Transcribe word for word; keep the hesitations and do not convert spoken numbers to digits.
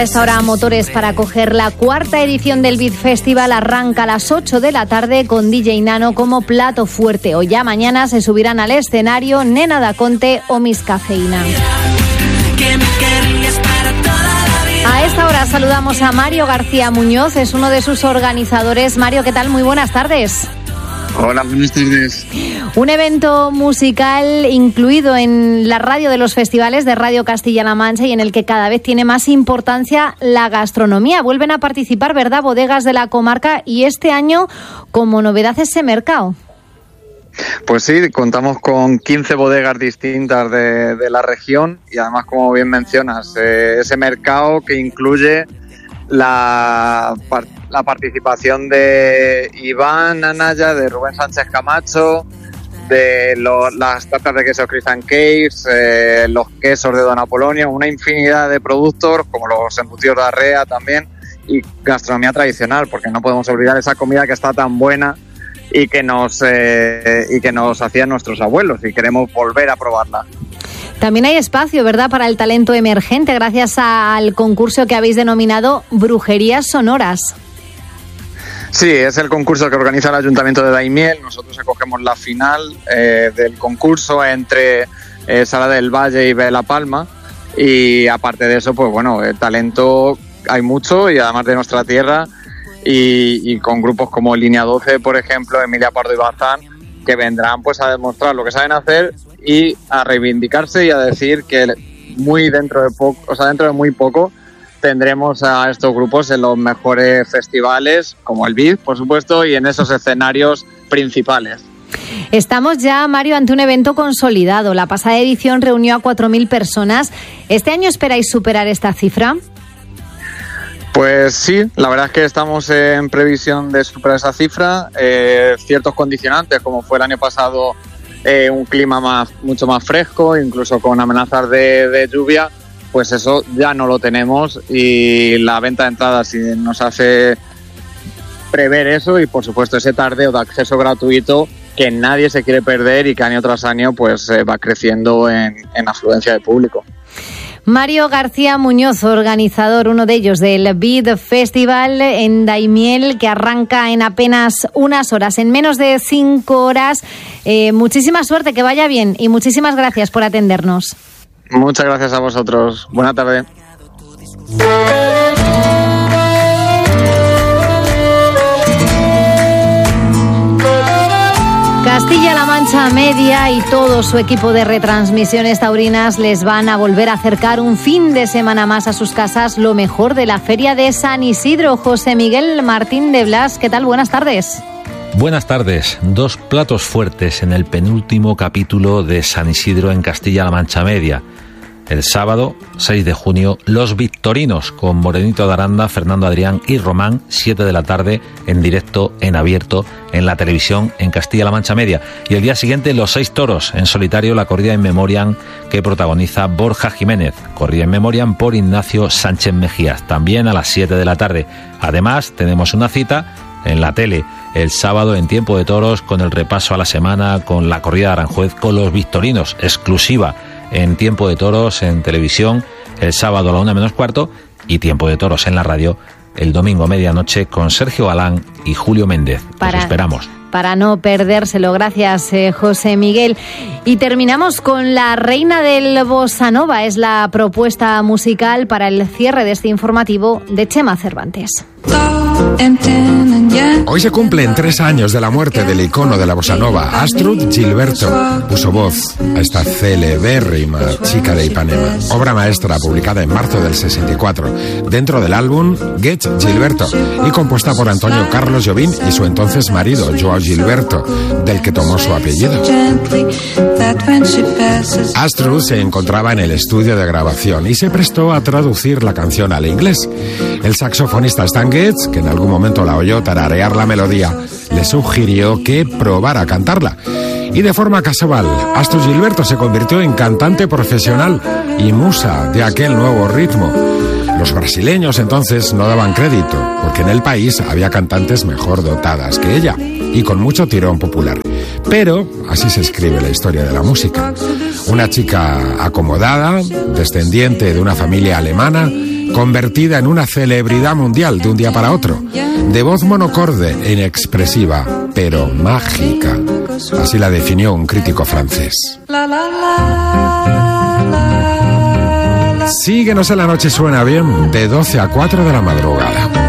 Esta hora Motores para acoger la cuarta edición del Beat Festival arranca a las ocho de la tarde con D J Nano como plato fuerte. Hoy ya mañana se subirán al escenario Nena Da Conte o Miss Cafeína. A esta hora saludamos a Mario García Muñoz, es uno de sus organizadores. Mario, ¿qué tal? Muy buenas tardes. Hola, buenas tardes. Un evento musical incluido en la radio de los festivales de Radio Castilla-La Mancha y en el que cada vez tiene más importancia la gastronomía. Vuelven a participar, ¿verdad?, bodegas de la comarca y este año como novedad ese mercado. Pues sí, contamos con quince bodegas distintas de, de la región y además, como bien mencionas, eh, ese mercado que incluye la, la participación de Iván Anaya, de Rubén Sánchez Camacho, de lo, las tartas de queso Christian Caves, eh, los quesos de Don Apolonio, una infinidad de productos como los embutidos de arrea también y gastronomía tradicional, porque no podemos olvidar esa comida que está tan buena y que nos eh, y que nos hacían nuestros abuelos y queremos volver a probarla. También hay espacio, ¿verdad?, para el talento emergente gracias al concurso que habéis denominado Brujerías Sonoras. Sí, es el concurso que organiza el Ayuntamiento de Daimiel. Nosotros acogemos la final eh, del concurso entre eh, Sala del Valle y Bela Palma y aparte de eso, pues bueno, el talento hay mucho y además de nuestra tierra y, y con grupos como Línea doce, por ejemplo, Emilia Pardo y Bazán, que vendrán pues a demostrar lo que saben hacer y a reivindicarse y a decir que muy dentro de poco, o sea, dentro de muy poco tendremos a estos grupos en los mejores festivales, como el Beat, por supuesto, y en esos escenarios principales. Estamos ya, Mario, ante un evento consolidado. La pasada edición reunió a cuatro mil personas. ¿Este año esperáis superar esta cifra? Pues sí, la verdad es que estamos en previsión de superar esa cifra. Eh, ciertos condicionantes, como fue el año pasado, eh, un clima más mucho más fresco, incluso con amenazas de, de lluvia, pues eso ya no lo tenemos y la venta de entradas sí nos hace prever eso y por supuesto ese tardeo de acceso gratuito que nadie se quiere perder y que año tras año pues eh, va creciendo en, en afluencia de público. Mario García Muñoz, organizador, uno de ellos, del Beat Festival en Daimiel, que arranca en apenas unas horas, en menos de cinco horas. Eh, muchísima suerte, que vaya bien y muchísimas gracias por atendernos. Muchas gracias a vosotros. Buena tarde. Castilla-La Mancha Media y todo su equipo de retransmisiones taurinas les van a volver a acercar un fin de semana más a sus casas lo mejor de la Feria de San Isidro. José Miguel Martín de Blas, ¿qué tal? Buenas tardes. Buenas tardes. Dos platos fuertes en el penúltimo capítulo de San Isidro en Castilla-La Mancha Media. El sábado, seis de junio, Los Victorinos, con Morenito de Aranda, Fernando Adrián y Román, siete de la tarde, en directo, en abierto, en la televisión, en Castilla-La Mancha Media. Y el día siguiente, Los Seis Toros, en solitario, la corrida in memoriam que protagoniza Borja Jiménez. Corrida in memoriam por Ignacio Sánchez Mejías, también a las siete de la tarde. Además, tenemos una cita en la tele el sábado en Tiempo de Toros, con el repaso a la semana, con la corrida de Aranjuez, con Los Victorinos, exclusiva en Tiempo de Toros en televisión el sábado a la una menos cuarto y Tiempo de Toros en la radio el domingo a medianoche con Sergio Galán y Julio Méndez. Para, Los esperamos. Para no perdérselo. Gracias, eh, José Miguel. Y terminamos con La Reina del Bossa Nova. Es la propuesta musical para el cierre de este informativo de Chema Cervantes. Hoy se cumplen tres años de la muerte del icono de la bossa nova, Astrud Gilberto. Puso voz a esta celebérrima chica de Ipanema, obra maestra publicada en marzo del sesenta y cuatro, dentro del álbum Get Gilberto, y compuesta por Antonio Carlos Jobim y su entonces marido, Joao Gilberto, del que tomó su apellido. Astrud se encontraba en el estudio de grabación y se prestó a traducir la canción al inglés. El saxofonista Stan Getz, que en algún momento la oyó tararear la melodía, le sugirió que probara a cantarla. Y de forma casual, Astrud Gilberto se convirtió en cantante profesional y musa de aquel nuevo ritmo. Los brasileños entonces no daban crédito, porque en el país había cantantes mejor dotadas que ella y con mucho tirón popular. Pero así se escribe la historia de la música. Una chica acomodada, descendiente de una familia alemana, convertida en una celebridad mundial de un día para otro. De voz monocorde e inexpresiva, pero mágica. Así la definió un crítico francés. Síguenos en La Noche Suena Bien, de doce a cuatro de la madrugada.